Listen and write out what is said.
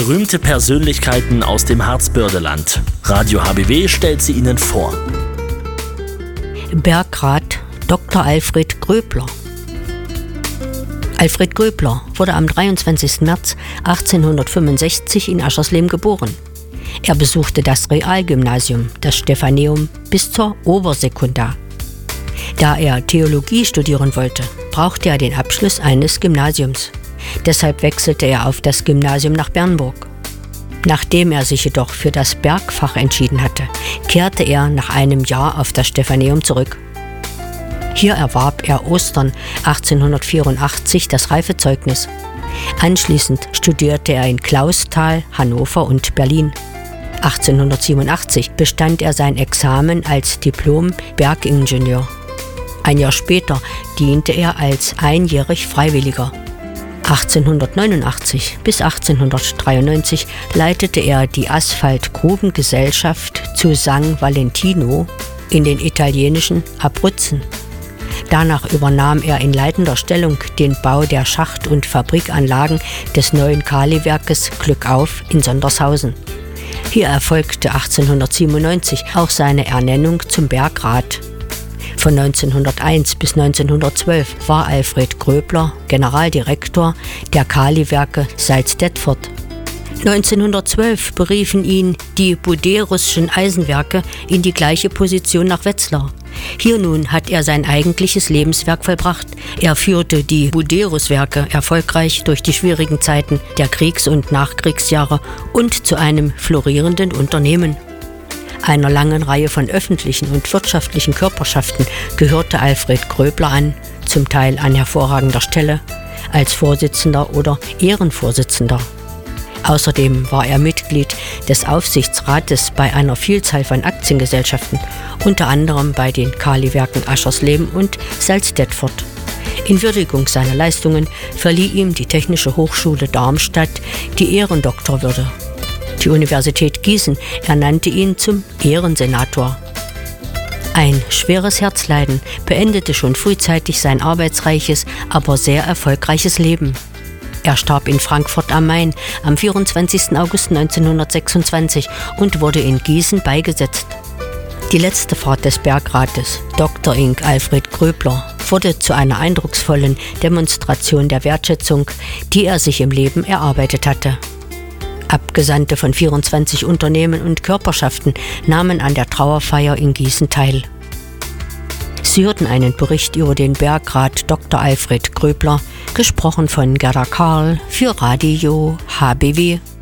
Berühmte Persönlichkeiten aus dem Harzbördeland. Radio HBW stellt sie Ihnen vor. Bergrat Dr. Alfred Gröbler. Alfred Gröbler wurde am 23. März 1865 in Aschersleben geboren. Er besuchte das Realgymnasium, das Stephaneum, bis zur Obersekundar. Da er Theologie studieren wollte, brauchte er den Abschluss eines Gymnasiums. Deshalb wechselte er auf das Gymnasium nach Bernburg. Nachdem er sich jedoch für das Bergfach entschieden hatte, kehrte er nach einem Jahr auf das Stephaneum zurück. Hier erwarb er Ostern 1884 das Reifezeugnis. Anschließend studierte er in Clausthal, Hannover und Berlin. 1887 bestand er sein Examen als Diplom-Bergingenieur. Ein Jahr später diente er als einjährig Freiwilliger. 1889 bis 1893 leitete er die Asphaltgrubengesellschaft zu San Valentino in den italienischen Abruzzen. Danach übernahm er in leitender Stellung den Bau der Schacht- und Fabrikanlagen des neuen Kaliwerkes Glückauf in Sondershausen. Hier erfolgte 1897 auch seine Ernennung zum Bergrat. Von 1901 bis 1912 war Alfred Gröbler Generaldirektor der Kaliwerke Salzdetford. 1912 beriefen ihn die Buderusschen Eisenwerke in die gleiche Position nach Wetzlar. Hier nun hat er sein eigentliches Lebenswerk vollbracht. Er führte die Buderuswerke erfolgreich durch die schwierigen Zeiten der Kriegs- und Nachkriegsjahre und zu einem florierenden Unternehmen. Einer langen Reihe von öffentlichen und wirtschaftlichen Körperschaften gehörte Alfred Gröbler an, zum Teil an hervorragender Stelle, als Vorsitzender oder Ehrenvorsitzender. Außerdem war er Mitglied des Aufsichtsrates bei einer Vielzahl von Aktiengesellschaften, unter anderem bei den Kaliwerken Aschersleben und Salzdetford. In Würdigung seiner Leistungen verlieh ihm die Technische Hochschule Darmstadt die Ehrendoktorwürde. Die Universität Gießen ernannte ihn zum Ehrensenator. Ein schweres Herzleiden beendete schon frühzeitig sein arbeitsreiches, aber sehr erfolgreiches Leben. Er starb in Frankfurt am Main am 24. August 1926 und wurde in Gießen beigesetzt. Die letzte Fahrt des Bergrates, Dr. Ing. Alfred Gröbler, wurde zu einer eindrucksvollen Demonstration der Wertschätzung, die er sich im Leben erarbeitet hatte. Abgesandte von 24 Unternehmen und Körperschaften nahmen an der Trauerfeier in Gießen teil. Sie hörten einen Bericht über den Bergrat Dr. Alfred Gröbler, gesprochen von Gerda Karl für Radio HBW.